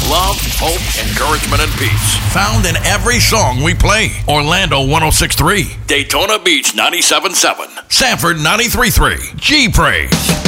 love, hope, encouragement, and peace. Found in every song we play. Orlando 106.3, Daytona Beach 97.7, Sanford 93.3, G Praise.